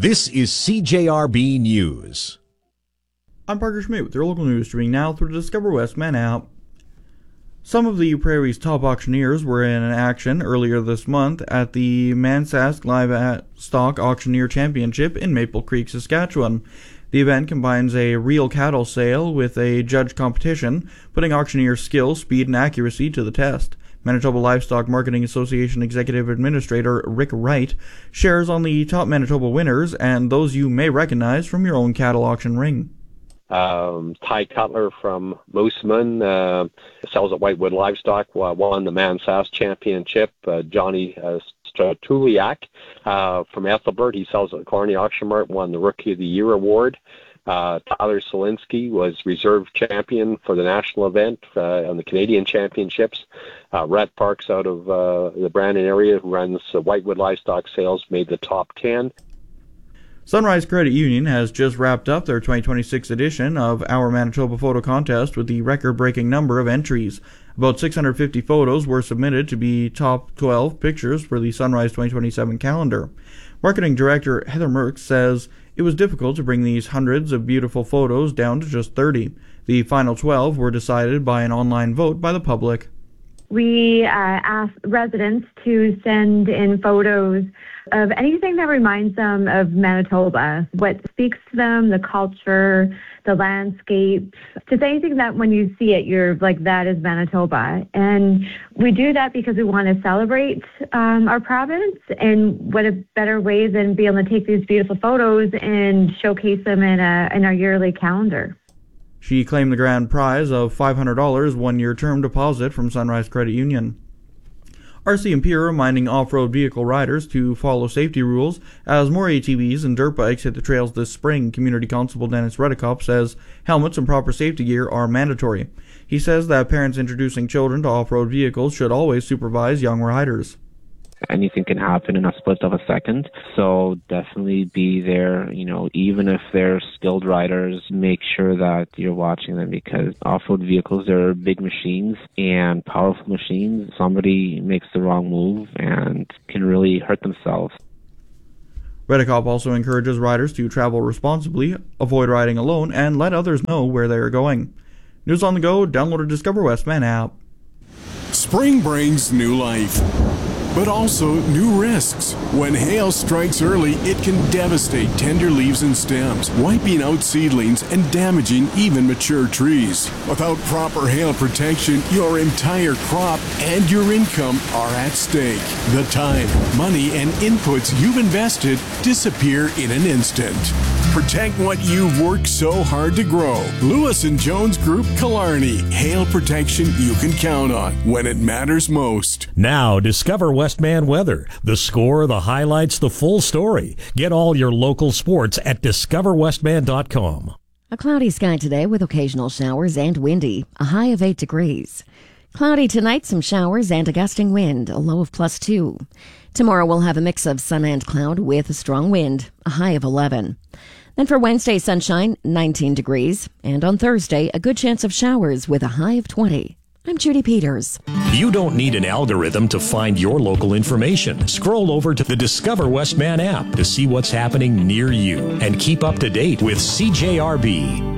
This is CJRB News. I'm Parker Schmidt with your local news, streaming now through the Discover Westman app. Some of the Prairie's top auctioneers were in action earlier this month at the Mansask Livestock Auctioneer Championship in Maple Creek, Saskatchewan. The event combines a real cattle sale with a judge competition, putting auctioneer skill, speed, and accuracy to the test. Manitoba Livestock Marketing Association Executive Administrator Rick Wright shares on the top Manitoba winners and those you may recognize from your own cattle auction ring. Ty Cutler from Moosomin sells at Whitewood Livestock, won the Mansask Championship. Johnny Stratuliak from Ethelbert, he sells at Clarny Auction Mart, won the Rookie of the Year award. Tyler Solinsky was reserve champion for the national event on the Canadian Championships. Rhett Parks out of the Brandon area, who runs Whitewood Livestock Sales, made the top 10. Sunrise Credit Union has just wrapped up their 2026 edition of Our Manitoba Photo Contest with the record-breaking number of entries. About 650 photos were submitted to be top 12 pictures for the Sunrise 2027 calendar. Marketing Director Heather Merckx says it was difficult to bring these hundreds of beautiful photos down to just 30. The final 12 were decided by an online vote by the public. We asked residents to send in photos of anything that reminds them of Manitoba, what speaks to them, the culture, the landscape, just anything that when you see it, you're like, that is Manitoba. And we do that because we want to celebrate our province, and what a better way than being able to take these beautiful photos and showcase them in our yearly calendar. She claimed the grand prize of $500 one-year term deposit from Sunrise Credit Union. RCMP are reminding off-road vehicle riders to follow safety rules as more ATVs and dirt bikes hit the trails this spring. Community Constable Dennis Redekop says helmets and proper safety gear are mandatory. He says that parents introducing children to off-road vehicles should always supervise young riders. Anything can happen in a split of a second, so definitely be there, even if they're skilled riders, make sure that you're watching them, because off-road vehicles are big machines and powerful machines. Somebody makes the wrong move and can really hurt themselves. Redekop also encourages riders to travel responsibly, avoid riding alone, and let others know where they are going. News on the go, download the Discover Westman app. Spring brings new life, but also new risks. When hail strikes early, it can devastate tender leaves and stems, wiping out seedlings and damaging even mature trees. Without proper hail protection, your entire crop and your income are at stake. The time, money, and inputs you've invested disappear in an instant. Protect what you've worked so hard to grow. Lewis & Jones Group Killarney. Hail protection you can count on when it matters most. Now, discover Westman weather. The score, the highlights, the full story. Get all your local sports at discoverwestman.com. A cloudy sky today with occasional showers and windy. A high of 8 degrees. Cloudy tonight, some showers and a gusting wind, a low of +2. Tomorrow we'll have a mix of sun and cloud with a strong wind, a high of 11. Then for Wednesday, sunshine, 19 degrees. And on Thursday, a good chance of showers with a high of 20. I'm Judy Peters. You don't need an algorithm to find your local information. Scroll over to the Discover Westman app to see what's happening near you and keep up to date with CJRB.